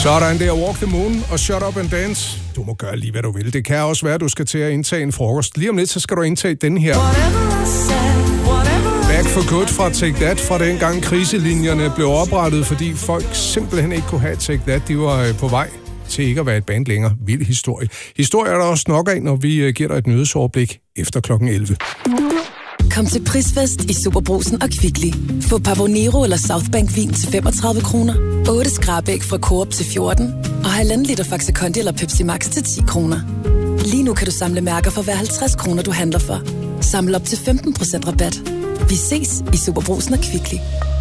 Sådan der, Walk the Moon og Shut Up and Dance. Du må gøre lige, hvad du vil. Det kan også være, at du skal til at indtage en frokost. Lige om lidt, så skal du indtage den her. Back for Good fra Take That, fra dengang kriselinjerne blev oprettet, fordi folk simpelthen ikke kunne have Take That. De var på vej til ikke at være et band længere. Vild historie. Historie er der også nok af, når vi giver dig et nyhedsoverblik efter klokken 11. Kom til Prisfest i Superbrugsen og Kvickly. Få Pavonero eller Southbank vin til 35 kroner, 8 skrabæg fra Coop til 14 og 1,5 liter Faxe Kondi eller Pepsi Max til 10 kroner. Lige nu kan du samle mærker for hver 50 kroner, du handler for. Samle op til 15% rabat. Vi ses i Superbrugsen og Kvickly.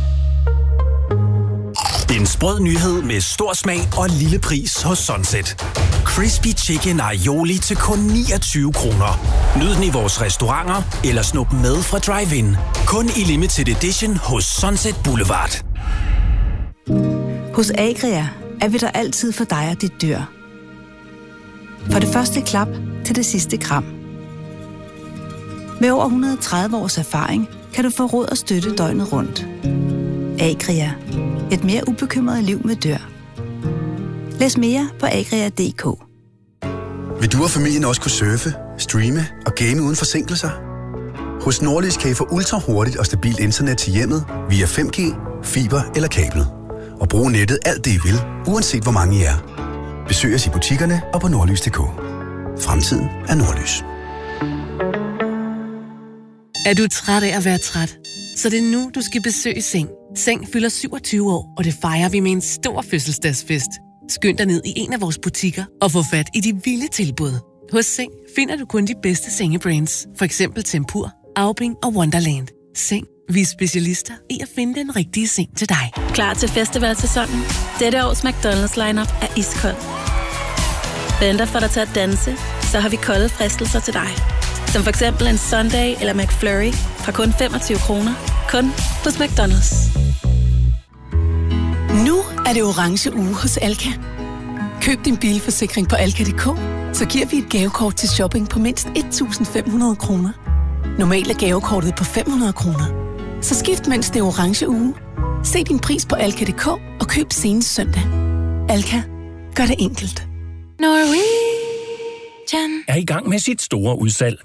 En sprød nyhed med stor smag og lille pris hos Sunset. Crispy Chicken Aioli til kun 29 kroner. Nyd den i vores restauranter eller snup med fra drive-in. Kun i limited edition hos Sunset Boulevard. Hos Agria er vi der altid for dig og dit dyr. For det første klap til det sidste kram. Med over 130 års erfaring kan du få råd og støtte døgnet rundt. Agria. Et mere ubekymret liv med dyr. Læs mere på agria.dk. Vil du og familien også kunne surfe, streame og game uden forsinkelser? Hos Nordlys kan I få ultra hurtigt og stabilt internet til hjemmet via 5G, fiber eller kabel. Og bruge nettet alt det I vil, uanset hvor mange I er. Besøg os i butikkerne og på nordlys.dk. Fremtiden er Nordlys. Er du træt af at være træt? Så det er nu, du skal besøge Seng. Seng fylder 27 år, og det fejrer vi med en stor fødselsdagsfest. Skynd dig ned i en af vores butikker og få fat i de vilde tilbud. Hos Seng finder du kun de bedste sengebrands. For eksempel Tempur, Aubing og Wonderland. Seng. Vi er specialister i at finde den rigtige seng til dig. Klar til festivalsæsonen? Dette års McDonald's lineup er iskold. Venter for dig til at danse, så har vi kolde fristelser til dig. Som for eksempel en Sunday eller McFlurry fra kun 25 kroner. Kun hos McDonald's. Nu er det orange uge hos Alka. Køb din bilforsikring på Alka.dk, så giver vi et gavekort til shopping på mindst 1.500 kroner. Normalt er gavekortet på 500 kroner. Så skift mens det er orange uge. Se din pris på Alka.dk og køb senest søndag. Alka. Gør det enkelt. Er i gang med sit store udsalg.